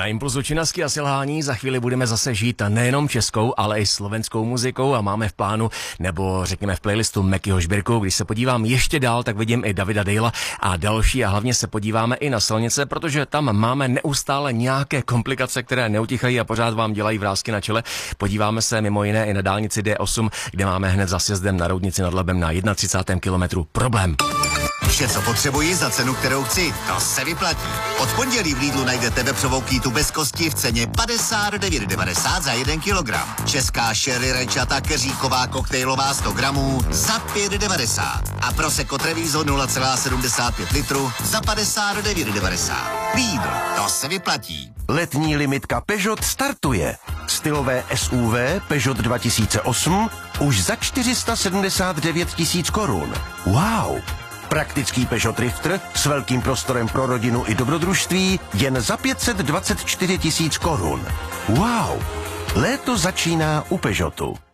Na impulzu činnosti a selhání za chvíli budeme zase žít nejenom českou, ale i slovenskou muzikou a máme v plánu, nebo řekněme v playlistu Mekyho Žbírku. Když se podívám ještě dál, tak vidím i Davida Dejla a další a hlavně se podíváme i na silnice, protože tam máme neustále nějaké komplikace, které neutichají a pořád vám dělají vrásky na čele. Podíváme se mimo jiné i na dálnici D8, kde máme hned za sjezdem na Roudnici nad Labem na 31. kilometru problém. Vše, co potřebuji za cenu, kterou chci, to se vyplatí. Od pondělí v Lidlu najdete vepřovou kýtu bez kosti v ceně 59,90 za 1 kilogram. Česká sherry rajčata keříková koktejlová 100 gramů za 5,90. A Prosecco Treviso 0,75 litru za 59,90. Lidl, to se vyplatí. Letní limitka Peugeot startuje. Stylové SUV Peugeot 2008 už za 479 000 korun. Wow! Praktický Peugeot Drifter s velkým prostorem pro rodinu i dobrodružství jen za 524 000 korun. Wow! Léto začíná u Peugeotu.